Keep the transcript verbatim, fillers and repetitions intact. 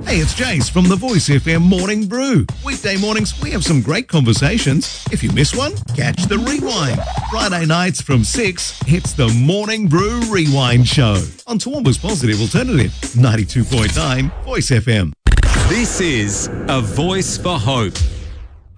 Hey, it's Jace from the Voice F M Morning Brew. Weekday mornings, we have some great conversations. If you miss one, catch the rewind. Friday nights from six, it's the Morning Brew Rewind Show on Toowoomba's Positive Alternative, ninety-two point nine Voice F M. This is A Voice for Hope